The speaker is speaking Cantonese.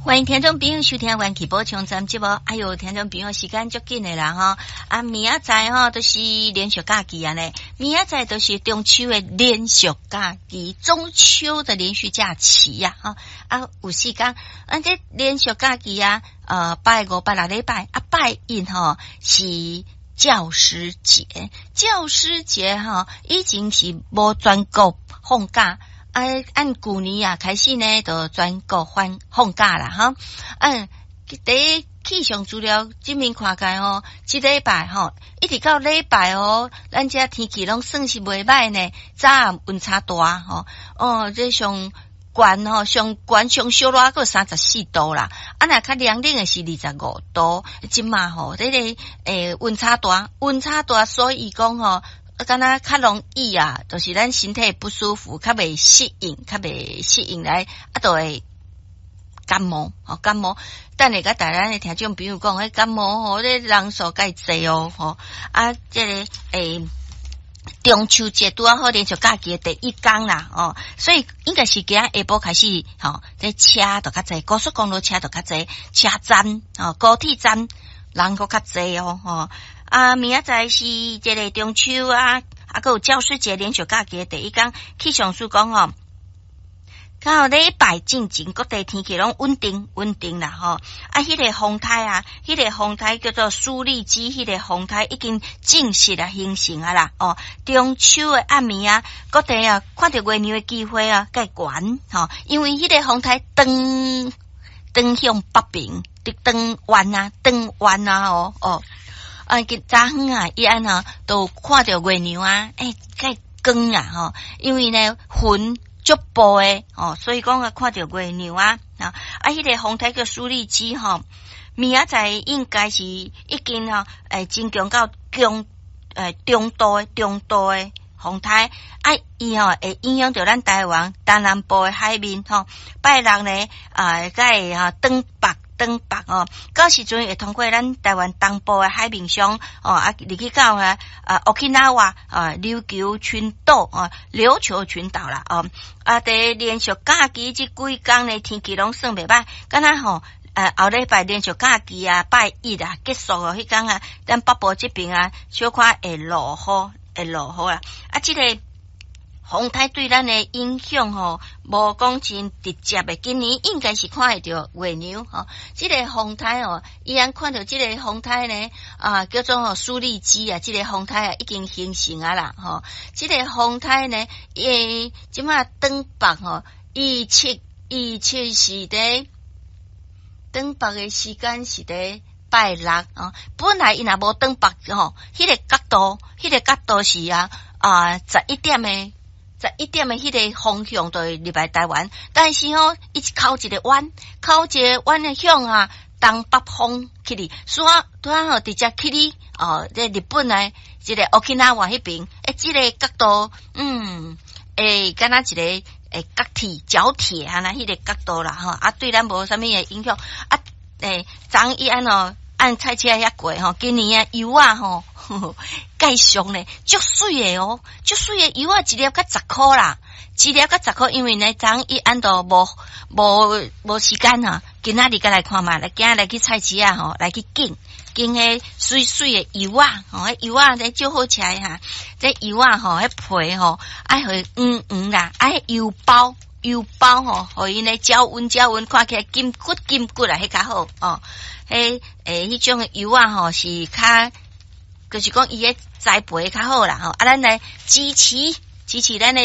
欢迎听众朋友收听元气宝冲站节目。哎哟，听众朋友时间足紧的啦哈！啊，明仔载哈都是连续假期啊呢，明仔载都是中秋的连续假期，中秋的连续假期呀哈！啊，有时间，这连续假期啊，拜五、拜六礼拜啊，拜一哈是教师节，教师节哈已经是无全国放假。按旧年啊开始呢，就全国放假啦哈。第一气象资料这面看起哦，这礼拜吼，一直到礼拜哦，咱这天气拢算是袂歹呢。早暗温差大吼，这上悬吼，上悬上小热个34度啦。若较凉冷的是25度。即嘛吼，这个温差大，所以讲吼。敢若较容易啊，就是咱身体不舒服，较袂适应来，就会感冒。等下甲大家的听众朋友讲，感冒吼，这人数介济哦，吼这个中秋节拄好连续假期的第一天啦，所以应该是今下晡开始，这车就较济，高速公路车就较济，车站高铁站人都较济哦，明仔载是这个中秋啊，还有教师节连续假期的第一天，气象署讲吼，刚好礼拜进前各地天气拢稳定啦迄个风台叫做苏力基，迄个风台已经正式啊形成啊啦中秋的暗暝啊，各地啊看到月亮的机会啊介悬因为迄个风台登向北边，登弯啊早昏啊，伊安都看到月亮啊，介光啊因为呢云足薄诶所以讲看到月亮啊迄个风台叫苏力基明仔载应该是已经增强到中度诶风台伊会影响到咱台湾东南部诶海面拜六呢会东北到时阵会通过咱台湾东部的海面上入去到Okinawa 琉球群岛啦第连续假期这几天呢天气拢算袂歹，敢若后礼拜连续假期啊拜一啊结束迄天啊，咱北部这边啊小可会落雨啦这个风台对咱的影响无讲真直接的，今年应该是看会到月亮这个风台依然看到这个风台呢叫做苏力基啊，这个风台已经形成啊啦这个风台呢即马东北预测是在东北的时间是在拜六本来伊若无东北迄个角度是11点的迄个方向就会入来台湾，但是伊靠一个弯的向东北方去哩，所以拄好直接去哩在日本的这个 Okinawa 迄边这个角度敢若一个角铁迄个角度啦对咱无啥物的影响昨伊按菜车遐过今年油啊介俗呢，足水的油啊，一粒才10块啦，因为呢，昨伊按都无时间今仔日再来看嘛，今仔来去菜市来去拣迄水的油啊，迄油啊这足好吃这油啊迄皮爱会啦，油包互伊呢焦温，看起来金骨啦，迄较好迄种的油啊是较。就是讲伊个栽培较好啦咱来支持咱的